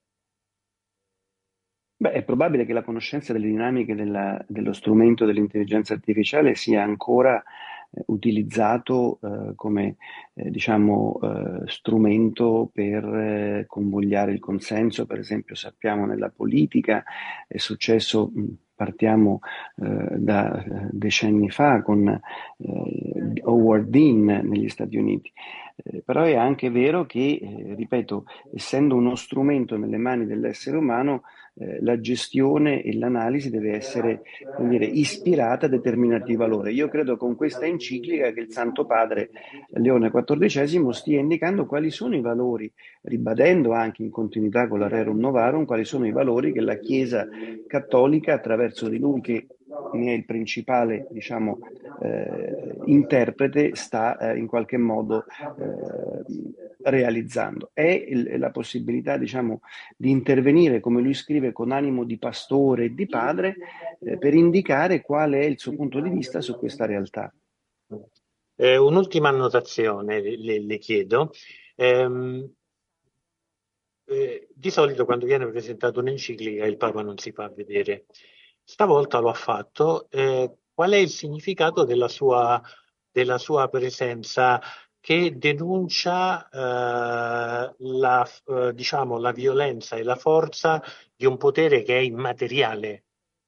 Beh, è probabile che la conoscenza delle dinamiche della- dello strumento dell'intelligenza artificiale sia ancora eh, utilizzato eh, come eh, diciamo, eh, strumento per eh, convogliare il consenso. Per esempio, sappiamo nella politica è successo, mh, partiamo eh, da eh, decenni fa con eh, Howard Dean negli Stati Uniti. Eh, però è anche vero che, eh, ripeto, essendo uno strumento nelle mani dell'essere umano, eh, la gestione e l'analisi deve essere, come dire, ispirata a determinati valori. Io credo con questa enciclica che il Santo Padre Leone quattordicesimo stia indicando quali sono i valori, ribadendo anche in continuità con la Rerum Novarum, quali sono i valori che la Chiesa cattolica, attraverso di lui che ne è il principale, diciamo, eh, interprete, sta eh, in qualche modo eh, realizzando. È il, la possibilità, diciamo, di intervenire, come lui scrive, con animo di pastore e di padre, eh, per indicare qual è il suo punto di vista su questa realtà. Eh, un'ultima annotazione le, le chiedo. Ehm, eh, di solito quando viene presentata un'enciclica il Papa non si fa vedere. Stavolta lo ha fatto. Eh, qual è il significato della sua, della sua presenza, che denuncia eh, la, eh, diciamo, la violenza e la forza di un potere che è immateriale?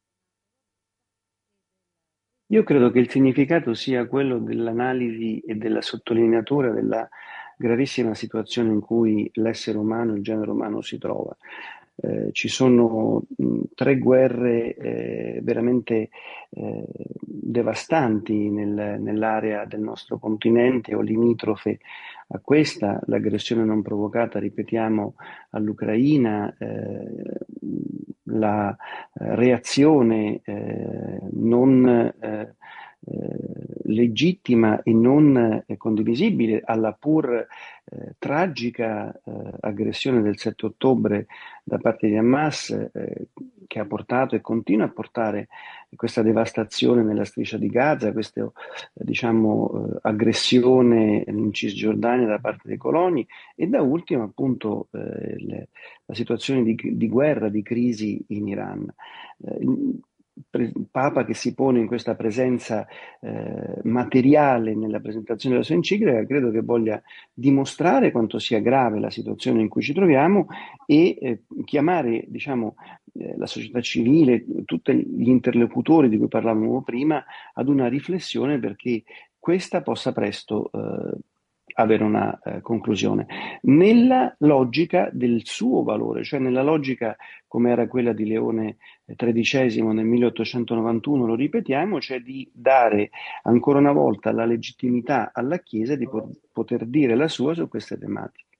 Io credo che il significato sia quello dell'analisi e della sottolineatura della gravissima situazione in cui l'essere umano, il genere umano si trova. Eh, ci sono mh, tre guerre eh, veramente eh, devastanti nel, nell'area del nostro continente o limitrofe a questa, l'aggressione non provocata, ripetiamo, all'Ucraina, eh, la eh, reazione eh, non eh, eh, legittima e non eh, condivisibile alla pur eh, tragica eh, aggressione del sette ottobre da parte di Hamas, eh, che ha portato e continua a portare questa devastazione nella striscia di Gaza, questa eh, diciamo, eh, aggressione in Cisgiordania da parte dei coloni, e da ultimo appunto eh, le, la situazione di, di guerra, di crisi in Iran. Eh, pre- Papa che si pone in questa presenza eh, materiale nella presentazione della sua enciclica, credo che voglia dimostrare quanto sia grave la situazione in cui ci troviamo e eh, chiamare, diciamo, eh, la società civile, tutti gli interlocutori di cui parlavamo prima, ad una riflessione perché questa possa presto eh, avere una eh, conclusione, nella logica del suo valore, cioè nella logica come era quella di Leone tredicesimo nel milleottocentonovantuno, lo ripetiamo, cioè di dare ancora una volta la legittimità alla Chiesa di po- poter dire la sua su queste tematiche.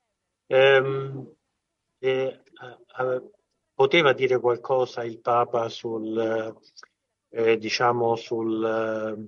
Ehm, eh, eh, poteva dire qualcosa il Papa sul, eh, diciamo, sul, eh,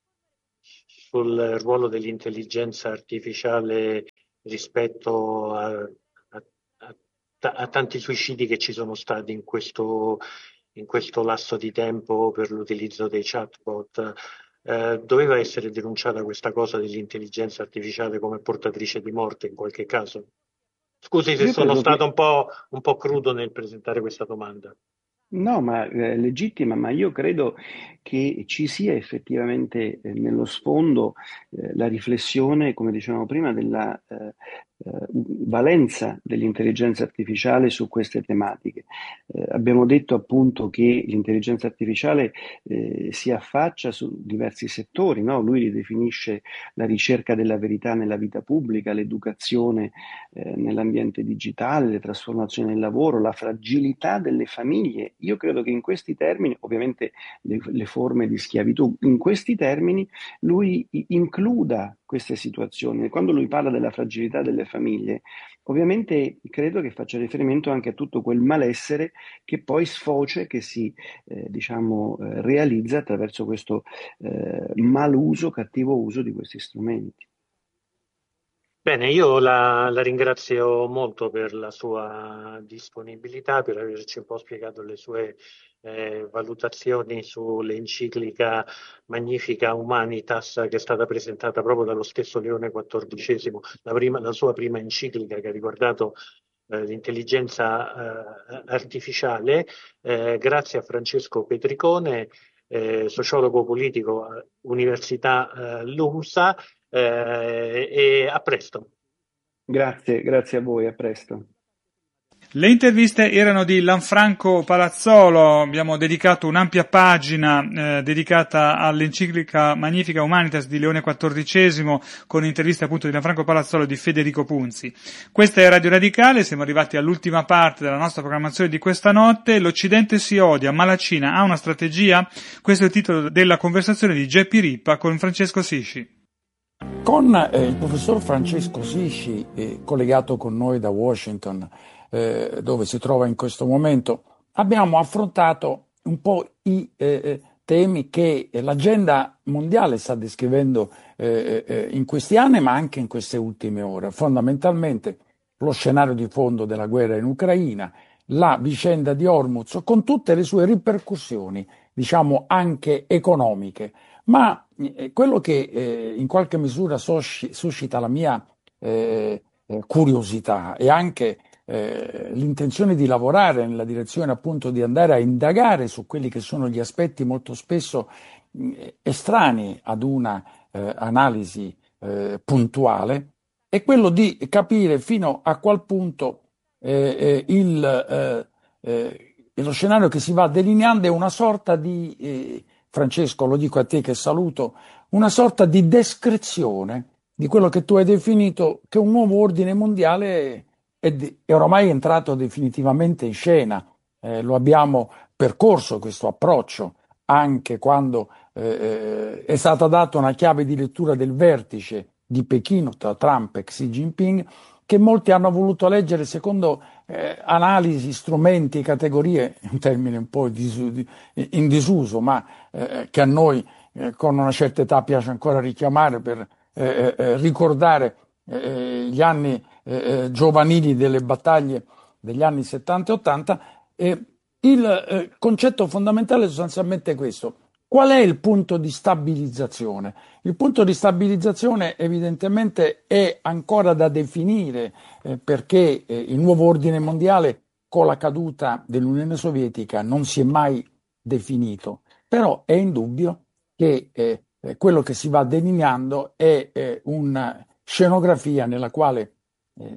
sul ruolo dell'intelligenza artificiale rispetto a, a, a, a tanti suicidi che ci sono stati in questo, in questo lasso di tempo per l'utilizzo dei chatbot? Eh, doveva essere denunciata questa cosa dell'intelligenza artificiale come portatrice di morte in qualche caso? Scusi se Io sono credo stato che un po', un po' crudo nel presentare questa domanda. No, ma è legittima, ma io credo che ci sia effettivamente eh, nello sfondo eh, la riflessione, come dicevamo prima, della eh, eh, valenza dell'intelligenza artificiale su queste tematiche. Eh, abbiamo detto appunto che l'intelligenza artificiale eh, si affaccia su diversi settori, no? Lui li definisce la ricerca della verità nella vita pubblica, l'educazione eh, nell'ambiente digitale, le trasformazioni del lavoro, la fragilità delle famiglie. Io credo che in questi termini, ovviamente le, le forme di schiavitù, in questi termini lui includa queste situazioni. Quando lui parla della fragilità delle famiglie, ovviamente credo che faccia riferimento anche a tutto quel malessere che poi sfocia, che si eh, diciamo eh, realizza attraverso questo eh, maluso, cattivo uso di questi strumenti. Bene, io la, la ringrazio molto per la sua disponibilità, per averci un po' spiegato le sue eh, valutazioni sull'enciclica Magnifica Humanitas che è stata presentata proprio dallo stesso Leone quattordicesimo, la, prima, la sua prima enciclica che ha riguardato eh, l'intelligenza eh, artificiale. Eh, grazie a Francesco Petricone, eh, sociologo politico, Università eh, LUMSA. Eh, e a presto. Grazie, grazie a voi, a presto. Le interviste erano di Lanfranco Palazzolo, abbiamo dedicato un'ampia pagina eh, dedicata all'enciclica Magnifica Humanitas di Leone quattordicesimo con interviste appunto di Lanfranco Palazzolo e di Federico Punzi. Questa è Radio Radicale, siamo arrivati all'ultima parte della nostra programmazione di questa notte. L'Occidente si odia, ma la Cina ha una strategia? Questo è il titolo della conversazione di Geppi Rippa con Francesco Sisci. Con eh, il professor Francesco Sisci, eh, collegato con noi da Washington, eh, dove si trova in questo momento, abbiamo affrontato un po' i eh, temi che l'agenda mondiale sta descrivendo eh, eh, in questi anni, ma anche in queste ultime ore. Fondamentalmente lo scenario di fondo della guerra in Ucraina, la vicenda di Hormuz, con tutte le sue ripercussioni, diciamo anche economiche. Ma eh, quello che eh, in qualche misura susci- suscita la mia eh, eh, curiosità e anche eh, l'intenzione di lavorare nella direzione appunto di andare a indagare su quelli che sono gli aspetti molto spesso mh, estranei ad una eh, analisi eh, puntuale, è quello di capire fino a qual punto eh, eh, il, eh, eh, lo scenario che si va delineando è una sorta di... Eh, Francesco, lo dico a te che saluto, una sorta di descrizione di quello che tu hai definito che un nuovo ordine mondiale è, è ormai entrato definitivamente in scena. Eh, lo abbiamo percorso questo approccio anche quando eh, è stata data una chiave di lettura del vertice di Pechino tra Trump e Xi Jinping, che molti hanno voluto leggere secondo eh, analisi, strumenti, categorie, un termine un po' in disuso, ma eh, che a noi eh, con una certa età piace ancora richiamare per eh, eh, ricordare eh, gli anni eh, giovanili delle battaglie degli anni settanta e ottanta. Eh, il eh, concetto fondamentale è sostanzialmente questo. Qual è il punto di stabilizzazione? Il punto di stabilizzazione evidentemente è ancora da definire eh, perché eh, il nuovo ordine mondiale con la caduta dell'Unione Sovietica non si è mai definito, però è indubbio che eh, eh, quello che si va delineando è eh, una scenografia nella quale eh,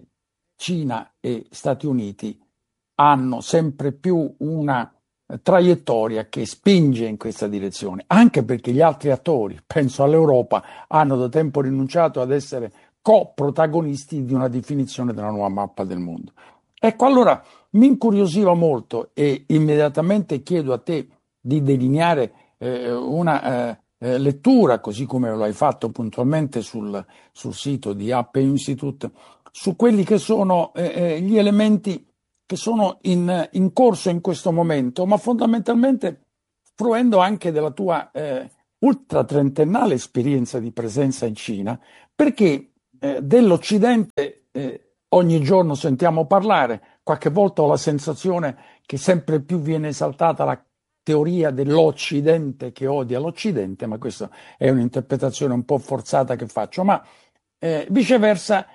Cina e Stati Uniti hanno sempre più una eh, traiettoria che spinge in questa direzione, anche perché gli altri attori, penso all'Europa, hanno da tempo rinunciato ad essere co-protagonisti di una definizione della nuova mappa del mondo. Ecco, allora mi incuriosiva molto e immediatamente chiedo a te di delineare eh, una eh, eh, lettura, così come lo hai fatto puntualmente sul, sul sito di Appe Institute, su quelli che sono eh, gli elementi che sono in, in corso in questo momento, ma fondamentalmente fruendo anche della tua eh, ultra trentennale esperienza di presenza in Cina, perché eh, dell'Occidente eh, ogni giorno sentiamo parlare, qualche volta ho la sensazione che sempre più viene esaltata la teoria dell'Occidente che odia l'Occidente, ma questa è un'interpretazione un po' forzata che faccio, ma eh, viceversa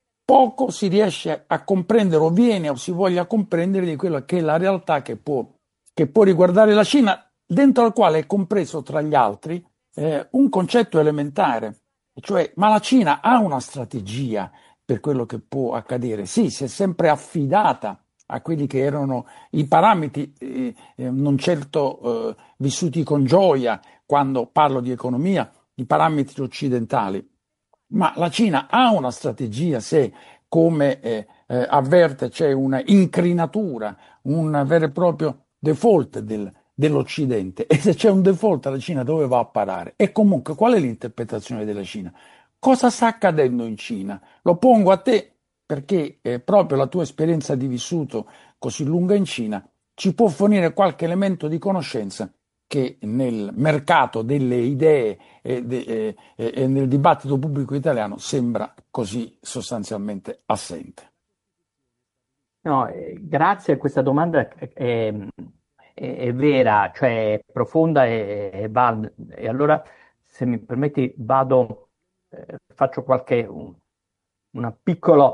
poco si riesce a comprendere o viene o si voglia comprendere di quella che è la realtà che può, che può riguardare la Cina, dentro al quale è compreso tra gli altri eh, un concetto elementare, cioè ma la Cina ha una strategia per quello che può accadere? Sì, si è sempre affidata a quelli che erano i parametri, eh, eh, non certo eh, vissuti con gioia quando parlo di economia, i parametri occidentali. Ma la Cina ha una strategia se, come eh, eh, avverte, c'è una incrinatura, un vero e proprio default del, dell'Occidente. E se c'è un default, la Cina dove va a parare? E comunque, qual è l'interpretazione della Cina? Cosa sta accadendo in Cina? Lo pongo a te perché eh, proprio la tua esperienza di vissuto così lunga in Cina ci può fornire qualche elemento di conoscenza che nel mercato delle idee e, de, e, e nel dibattito pubblico italiano sembra così sostanzialmente assente. No, eh, grazie, questa domanda è, è- è vera, cioè è profonda e, e val- e allora, se mi permetti, vado, eh, faccio qualche un, una piccolo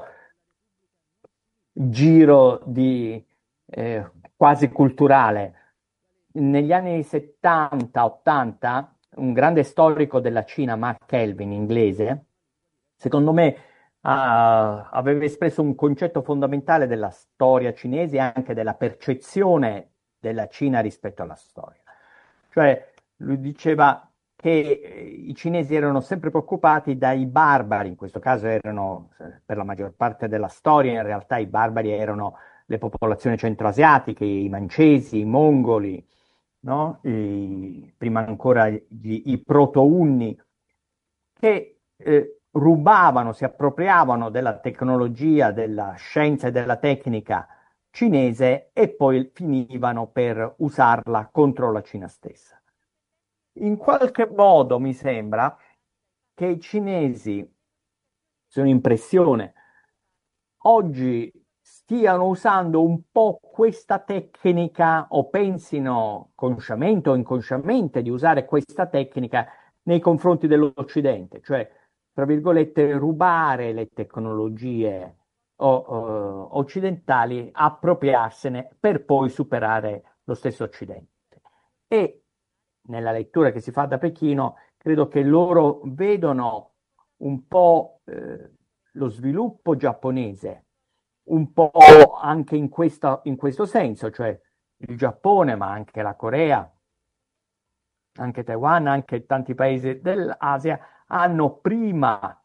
giro di eh, quasi culturale. Negli anni settanta ottanta, un grande storico della Cina, Mark Kelvin, inglese, secondo me ah, aveva espresso un concetto fondamentale della storia cinese e anche della percezione della Cina rispetto alla storia. Cioè, lui diceva che eh, i cinesi erano sempre preoccupati dai barbari, in questo caso erano, eh, per la maggior parte della storia, in realtà i barbari erano le popolazioni centroasiatiche, i mancesi, i mongoli, no? I- prima ancora gli- i proto-unni, che eh, rubavano, si appropriavano della tecnologia, della scienza e della tecnica cinese e poi finivano per usarla contro la Cina stessa. In qualche modo mi sembra che i cinesi, sono impressione, oggi stiano usando un po' questa tecnica o pensino consciamente o inconsciamente di usare questa tecnica nei confronti dell'Occidente, cioè, tra virgolette, rubare le tecnologie o- o- occidentali, appropriarsene per poi superare lo stesso Occidente. E nella lettura che si fa da Pechino, credo che loro vedono un po' eh, lo sviluppo giapponese un po' anche in questo, in questo senso, cioè il Giappone, ma anche la Corea, anche Taiwan, anche tanti paesi dell'Asia hanno prima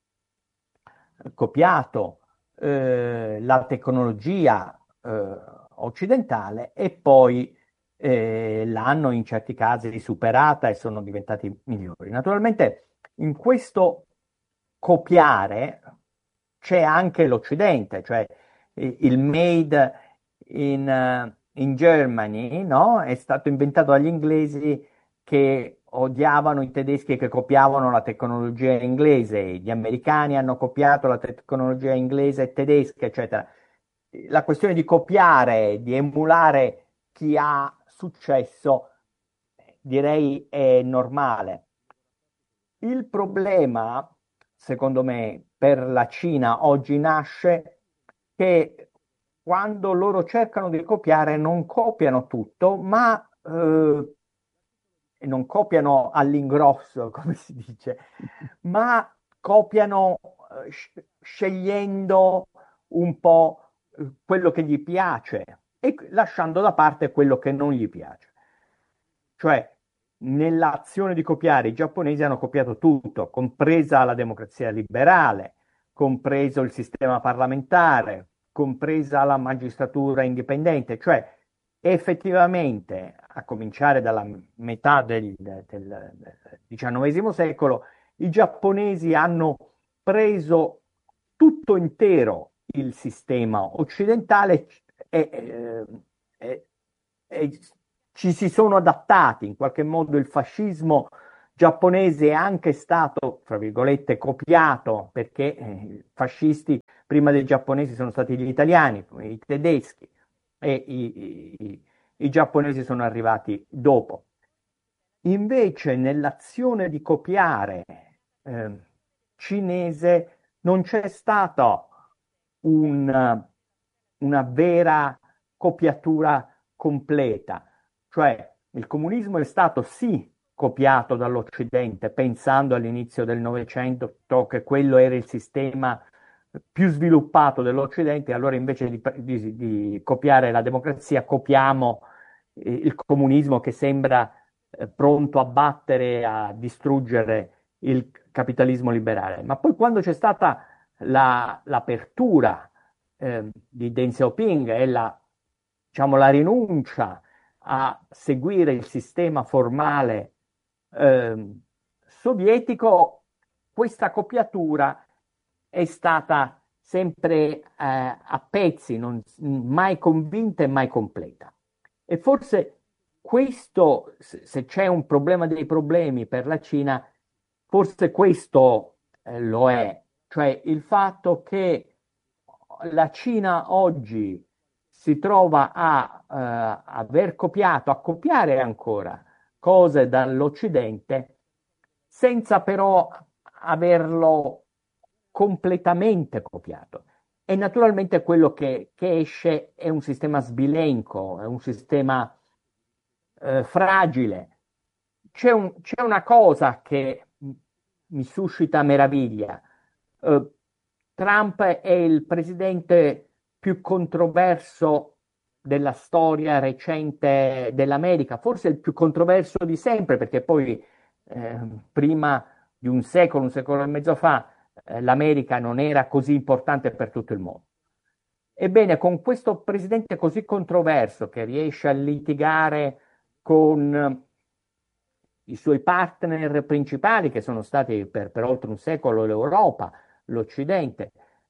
copiato eh, la tecnologia eh, occidentale e poi eh, l'hanno in certi casi superata e sono diventati migliori. Naturalmente in questo copiare c'è anche l'Occidente, cioè i- il made in, eh, in Germany, no? È stato inventato dagli inglesi che odiavano i tedeschi che copiavano la tecnologia inglese, gli americani hanno copiato la tecnologia inglese e tedesca, eccetera. La questione di copiare, di emulare chi ha successo, direi è normale. Il problema, secondo me, per la Cina oggi nasce che quando loro cercano di copiare non copiano tutto, ma eh, e non copiano all'ingrosso, come si dice, ma copiano eh, sc- scegliendo un po' eh, quello che gli piace e lasciando da parte quello che non gli piace. Cioè, nell'azione di copiare, i giapponesi hanno copiato tutto, compresa la democrazia liberale, compreso il sistema parlamentare, compresa la magistratura indipendente, cioè effettivamente, a cominciare dalla metà del, del diciannovesimo secolo, i giapponesi hanno preso tutto intero il sistema occidentale e, e- e- e ci si sono adattati. In qualche modo il fascismo giapponese è anche stato, fra virgolette, copiato, perché eh, i fascisti prima dei giapponesi sono stati gli italiani, i tedeschi, e i, i- i giapponesi sono arrivati dopo. Invece nell'azione di copiare eh, cinese non c'è stata un- una vera copiatura completa, cioè il comunismo è stato sì copiato dall'Occidente, pensando all'inizio del Novecento che quello era il sistema più sviluppato dell'Occidente, e allora invece di, di- di copiare la democrazia, copiamo eh, il comunismo che sembra eh, pronto a battere, a distruggere il capitalismo liberale. Ma poi quando c'è stata la- l'apertura eh, di Deng Xiaoping e la, diciamo, la rinuncia a seguire il sistema formale ehm, sovietico, questa copiatura è stata sempre eh, a pezzi, non- mai convinta e mai completa. E forse questo, se se c'è un problema dei problemi per la Cina, forse questo eh, lo è, cioè il fatto che la Cina oggi si trova a eh, aver copiato, a copiare ancora cose dall'Occidente, senza però averlo completamente copiato. E naturalmente quello che, che esce è un sistema sbilenco, è un sistema eh, fragile. C'è un- c'è una cosa che m- mi suscita meraviglia. Eh, Trump è il presidente più controverso della storia recente dell'America, forse il più controverso di sempre, perché poi eh, prima di un secolo, un secolo e mezzo fa, eh, l'America non era così importante per tutto il mondo. Ebbene, con questo presidente così controverso che riesce a litigare con eh, i suoi partner principali, che sono stati per, per oltre un secolo l'Europa, l'Occidente,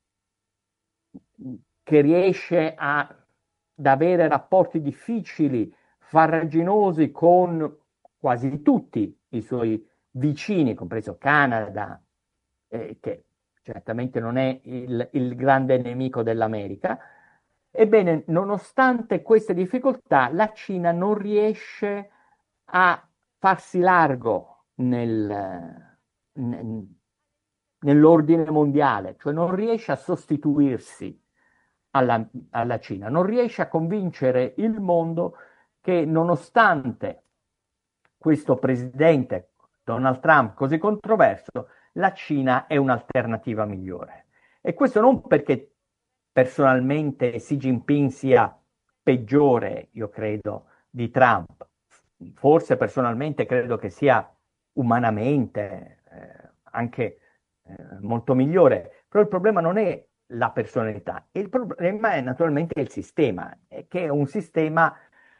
che riesce a, ad avere rapporti difficili, farraginosi con quasi tutti i suoi vicini, compreso Canada, eh, che certamente non è il, il grande nemico dell'America. Ebbene, nonostante queste difficoltà, la Cina non riesce a farsi largo nel, nel- nell'ordine mondiale, cioè non riesce a sostituirsi alla, alla Cina, non riesce a convincere il mondo che nonostante questo presidente Donald Trump così controverso, la Cina è un'alternativa migliore. E questo non perché personalmente Xi Jinping sia peggiore, io credo, di Trump. Forse personalmente credo che sia umanamente eh, anche eh, molto migliore, però il problema non è la personalità, il problema è naturalmente il sistema, eh, che è un sistema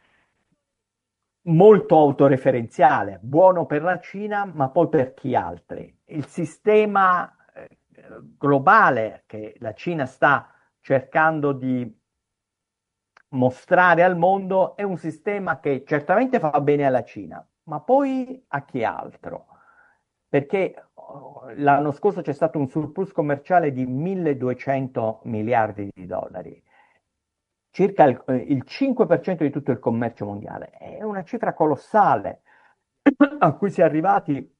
molto autoreferenziale, buono per la Cina, ma poi per chi altri. Il sistema eh, globale che la Cina sta cercando di mostrare al mondo è un sistema che certamente fa bene alla Cina, ma poi a chi altro? Perché oh, l'anno scorso c'è stato un surplus commerciale di milleduecento miliardi di dollari, circa il, eh, il cinque per cento di tutto il commercio mondiale. È una cifra colossale a cui si è arrivati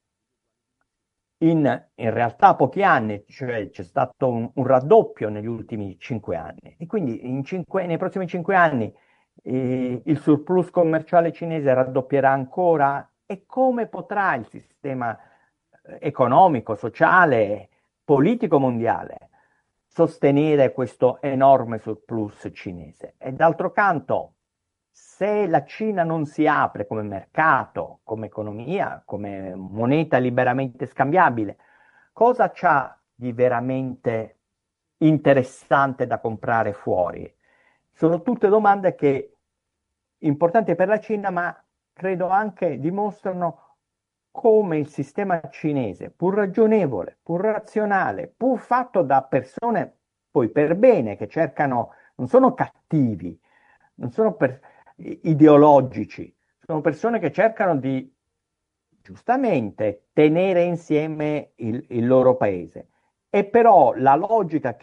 in, in realtà pochi anni, cioè c'è stato un, un raddoppio negli ultimi cinque anni. E quindi in cinque- nei prossimi cinque anni eh, il surplus commerciale cinese raddoppierà ancora? E come potrà il sistema eh, economico, sociale, politico mondiale sostenere questo enorme surplus cinese? E d'altro canto, se la Cina non si apre come mercato, come economia, come moneta liberamente scambiabile, cosa c'ha di veramente interessante da comprare fuori? Sono tutte domande che importanti per la Cina, ma credo anche dimostrano come il sistema cinese, pur ragionevole, pur razionale, pur fatto da persone poi per bene, che cercano, non sono cattivi, non sono per- ideologici, sono persone che cercano di giustamente tenere insieme il, il loro paese. E però la logica